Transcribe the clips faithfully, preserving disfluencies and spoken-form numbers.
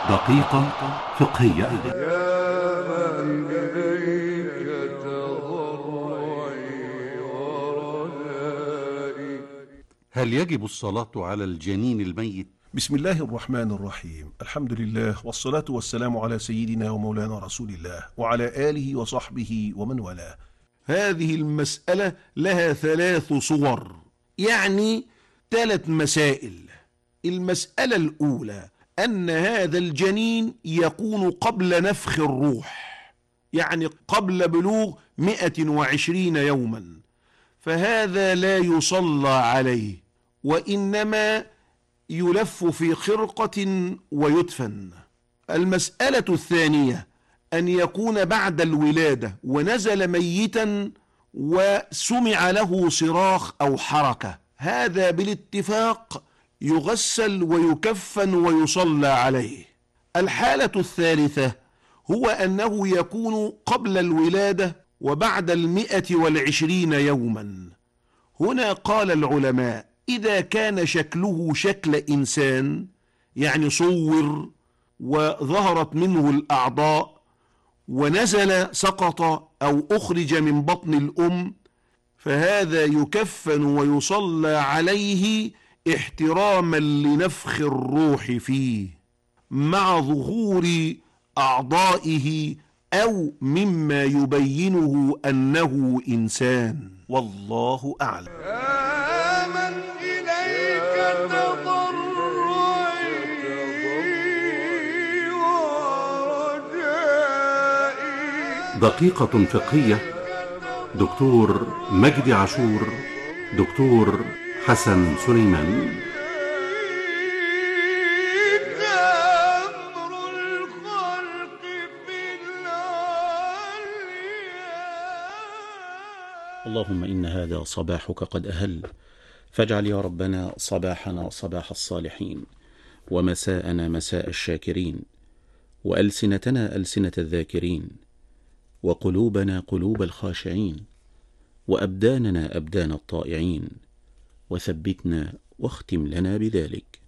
دقيقة فقهية. يا من إليك تضرعي ورجائي. هل يجب الصلاة على الجنين الميت؟ بسم الله الرحمن الرحيم. الحمد لله والصلاة والسلام على سيدنا ومولانا رسول الله وعلى آله وصحبه ومن والاه. هذه المسألة لها ثلاث صور، يعني ثلاث مسائل. المسألة الأولى أن هذا الجنين يكون قبل نفخ الروح، يعني قبل بلوغ مئة وعشرين يوما، فهذا لا يصلى عليه، وإنما يلف في خرقة ويدفن. المسألة الثانية أن يكون بعد الولادة ونزل ميتا وسمع له صراخ أو حركة، هذا بالاتفاق يغسل ويكفن ويصلى عليه. الحالة الثالثة هو أنه يكون قبل الولادة وبعد المئة والعشرين يوما. هنا قال العلماء: إذا كان شكله شكل إنسان، يعني صور وظهرت منه الأعضاء ونزل سقط أو أخرج من بطن الأم، فهذا يكفن ويصلى عليه احتراما لنفخ الروح فيه مع ظهور أعضائه أو مما يبينه أنه إنسان، والله أعلم. يا من إليك تضرعي ورجائي. دقيقة فقهية. دكتور مجدي عاشور، دكتور حسن سليمان. اللهم إن هذا صباحك قد أهل، فاجعل يا ربنا صباحنا صباح الصالحين، ومساءنا مساء الشاكرين، وألسنتنا ألسنة الذاكرين، وقلوبنا قلوب الخاشعين، وأبداننا أبدان الطائعين، وثبتنا واختم لنا بذلك.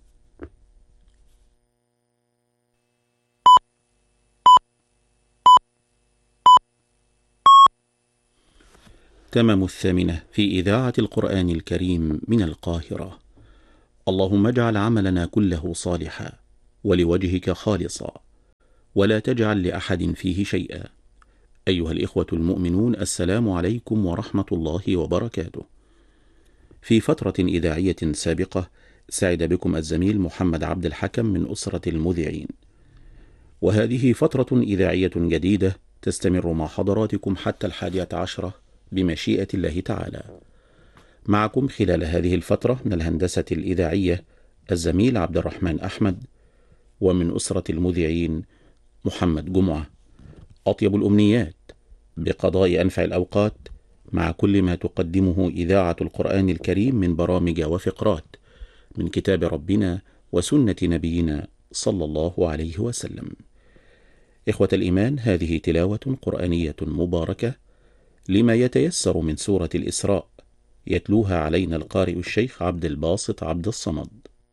تمام الثامنة في إذاعة القرآن الكريم من القاهرة. اللهم اجعل عملنا كله صالحا ولوجهك خالصا، ولا تجعل لأحد فيه شيئا. أيها الإخوة المؤمنون، السلام عليكم ورحمة الله وبركاته. في فترة إذاعية سابقة سعد بكم الزميل محمد عبد الحكم من أسرة المذيعين، وهذه فترة إذاعية جديدة تستمر مع حضراتكم حتى الحادية عشرة بمشيئة الله تعالى. معكم خلال هذه الفترة من الهندسة الإذاعية الزميل عبد الرحمن أحمد، ومن أسرة المذيعين محمد جمعة. أطيب الأمنيات بقضاء أنفع الأوقات مع كل ما تقدمه إذاعة القرآن الكريم من برامج وفقرات من كتاب ربنا وسنة نبينا صلى الله عليه وسلم. إخوة الإيمان، هذه تلاوة قرآنية مباركة لما يتيسر من سورة الإسراء، يتلوها علينا القارئ الشيخ عبد الباسط عبد الصمد.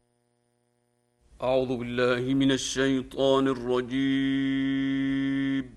أعوذ بالله من الشيطان الرجيم.